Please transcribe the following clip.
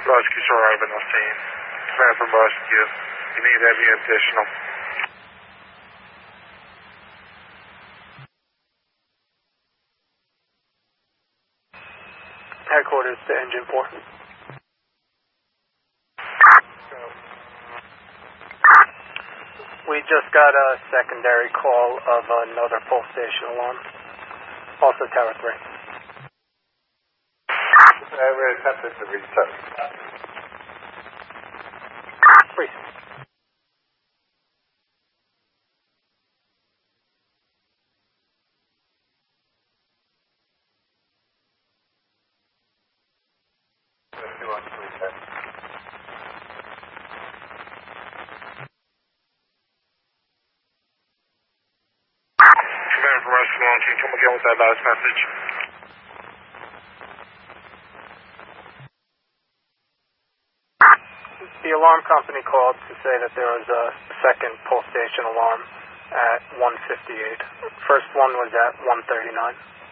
Rescue's arriving on scene. Command from rescue. You need any additional. Headquarters to Engine 4. We just got a secondary call of another pulse station alarm. Also Tower 3. We're attempting to reset. Please. Command from rescue launching. Come again with that last message. The alarm company called to say that there was a second pulse station alarm at 1:58. First one was at 1:39.